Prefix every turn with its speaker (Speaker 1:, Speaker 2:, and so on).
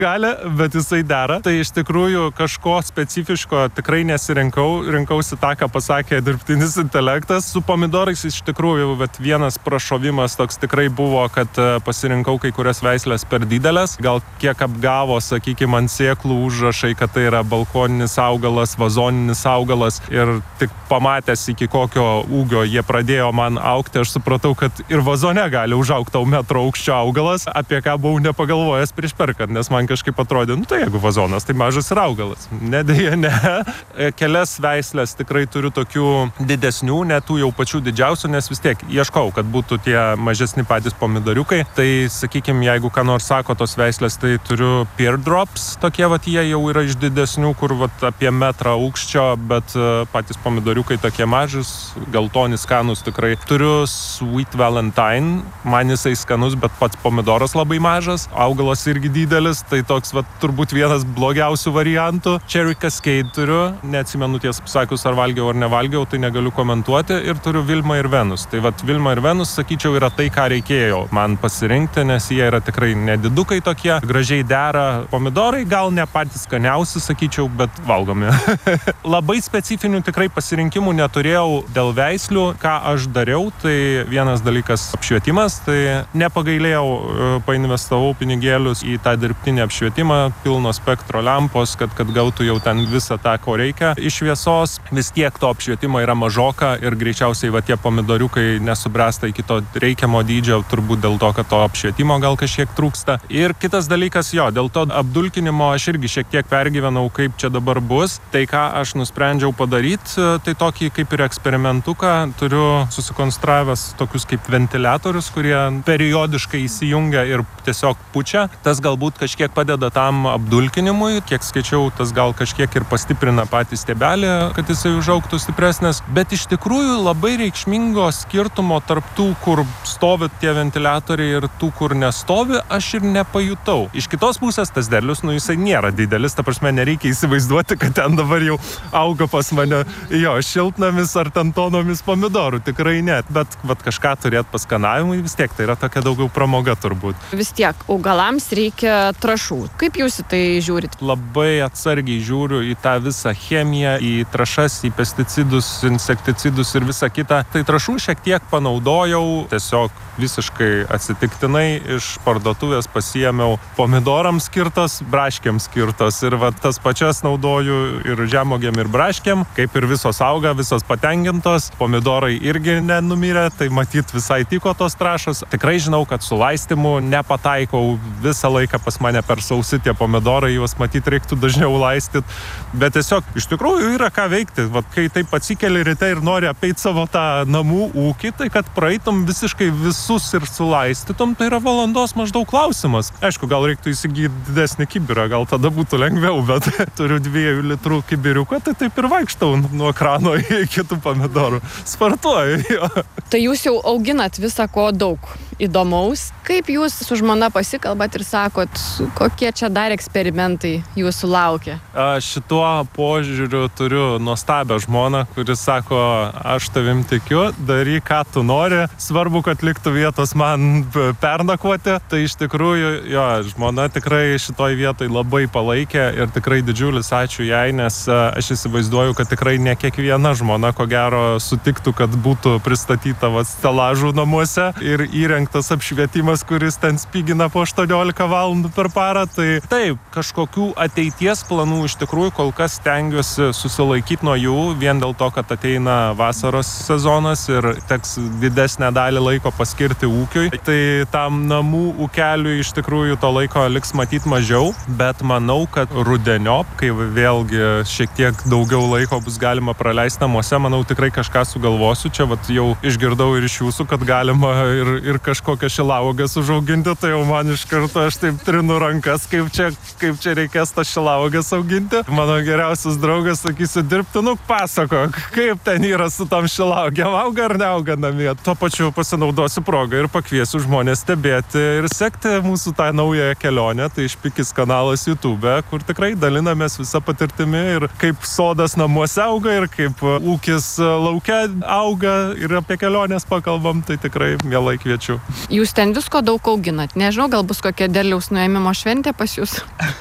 Speaker 1: gali, bet jisai dera. Tai iš tikrųjų kažko specifiško tikrai nesirinkau. Rinkausi tą, ką pasakė dirbtinis intelektas. Su pomidorais iš tikrųjų, bet vienas prašovimas toks tikrai buvo, kad pasirinkau kai kurias veislės per didelės. Gal kiek apgavo, sakykime, ant sėklų užrašai, kad tai yra balkoninis augalas, vazoninis augalas. Ir tik pamatęs, iki kokio ūgio jie pradėjo man augti, aš supratau, kad ir vazone gali užaugti metro aukščio augalas, apie ką buvau nepagalvojęs prieš perkant, nes man kažkaip atrodė, tai jeigu vazonas, tai mažas ir augalas. Ne, dėja, ne. Kelias veislės tikrai turiu tokių didesnių, ne tų jau pačių didžiausių, nes vis tiek ieškau, kad būtų tie mažesni patys pomidoriukai. Tai, sakykime, jeigu ką nors sako tos veislės, tai turiu pear drops, tokie jie jau yra iš didesnių, kur apie metrą aukščio, bet patys pomidoriukai tokie mažus, geltonis, skanus tikrai. Turiu Sweet Valentine, man jisai skanus, bet pats pomidoras labai mažas, augalas irgi didelis, tai toks turbūt vienas blogiausių variantų. Cherry Cascade turiu, neatsimenu tiesą pasakius, ar valgiau ar nevalgiau, tai negaliu komentuoti, ir turiu Vilma ir Venus. Tai Vilma ir Venus, sakyčiau, yra tai, ką reikėjo man pasirinkti, nes jie yra tikrai nedidukai tokie, gražiai dera. Pomidorai gal ne patys skaniausi, sakyčiau, bet valgomi. Labai specifinių tikrai pasirinkimų neturėjau dėl veislių. Ką aš dariau, tai vienas dalykas apšvietimas, tai nepagailėjau, painvestavau pinigėlius į tą dirbtinį apšvietimą, pilno spektro lempos, kad gautų jau ten visą tą, ko reikia. Iš šviesos vis tiek to apšvietimo yra mažoka ir greičiausiai tie pomidoriukai nesubręsta iki to reikiamo dydžio, turbūt dėl to, kad to apšvietimo gal kažkiek trūksta. Ir kitas dalykas, dėl to apdulkinimo aš irgi šiek tiek pergyvenau, kaip čia dabar bus. Tai ką aš nusprendžiau padaryti, tai tokį kaip ir eksperimentuką turiu susikonstravęs tokius kaip ventiliatorius, kurie periodiškai įsijungia ir tiesiog pučia. Tas galbūt kažkiek padeda tam apdulkinimui, kiek skaičiau, tas gal kažkiek ir pastiprina patį stiebelį, kad jisai užaugtų stipresnis. Bet iš tikrųjų labai reikšmingo skirtumo tarp tų, kur stovi tie ventiliatoriai ir tų, kur nestovi, aš ir nepajutau. Iš kitos pusės tas derlius, jisai nėra didelis, ta prasme nereikia įsivaizduoti, kad ten dabar jau auga pas mane šiltnamis ar ten tonomis pomidorų, tikrai net, bet kažką turėti paskanavimui vis tiek, tai yra tokia daugiau pramoga turbūt.
Speaker 2: Vis tiek, augalams reikia trąšų. Kaip jūs į tai žiūrit?
Speaker 1: Labai atsargiai žiūriu į tą visą chemiją, į trąšas, į pesticidus, insekticidus ir visą kitą. Tai trąšų šiek tiek panaudojau, tiesiog visiškai atsitiktinai iš parduotuvės pasiėmiau pomidorams skirtos, braškėms skirtos ir tas pačias naudoju ir žemuogėm ir braškėm, kaip ir visos auga, visos patenkintos, pomidorai irgi nenumirė, tai matyt visai tiko tos trąšos. Tikrai žinau, kad su laistymu nepataikau, visą laiką pas mane per sausi tie pomidorai, juos matyt reiktų dažniau laistyti, bet tiesiog iš tikrųjų yra ką veikti. Kai taip atsikeli ryte ir nori apeiti savo tą namų ūkį, tai kad praeitum visiškai visus ir sulaistytum, tai yra valandos maždaug klausimas. Aišku, gal reiktų įsigyti didesnį kibirą, gal tada būtų lengviau, bet turiu 2 litrų kibiriuką, tai taip ir vaikštau nuo krano iki tų pomidorų. Spartuoju.
Speaker 2: Tai jūs jau auginat visą ko daug įdomaus. Kaip jūs su žmona pasikalbat ir sakot, kokie čia dar eksperimentai jūsų laukia?
Speaker 1: Šituo požiūriu turiu nuostabią žmoną, kuris sako, aš tavim tikiu, daryk, ką tu nori, svarbu, kad liktų vietos man pernakvoti. Tai iš tikrųjų, žmona tikrai šitoj vietoj labai palaikė ir tikrai didžiulis ačiū jai, nes aš įsivaizduoju, kad tikrai ne kiekviena žmona, ko gero, sutiktų, kad būtų pristatyta stelažų namuose ir įrengtas apšvietimas, kuris ten spigina po 18 valandų per parą. Tai taip, kažkokių ateities planų iš tikrųjų kol kas stengiuosi susilaikyti nuo jų, vien dėl to, kad ateina vasaros sezonas ir teks didesnę dalį laiko paskirti ūkiui. Tai tam namų ūkeliui iš tikrųjų to laiko liks matyti mažiau, bet manau, kad rudeniop, kai vėlgi šiek tiek daugiau laiko bus galima praleisti namuose, manau tikrai kažką sugalvosiu. Čia jau išgirdau ir iš jūsų, kad galima ir kažkokią šilauogas užauginti, tai jau man iš karto aš taip trinu rankas, kaip čia reikės tą šilauogas auginti. Mano geriausias draugas, sakysiu, dirbtinuk pasakok, kaip ten yra su tam šilauogėm, auga ar neauga namie. Tuo pačiu pasinaudosiu progą ir pakviesiu žmonės stebėti ir sekti mūsų tą naują kelionę, tai Špikis kanalas YouTube, kur tikrai dalinamės visą patirtimi ir kaip sodas namuose auga ir kaip ūkis lauke auga ir apie kelionės pakalbam, tai tikrai mielai kviečiu.
Speaker 2: Jūs ten visko daug auginat. Nežinau, gal bus kokia derliaus nuėmimo šventė šventė pas jūs?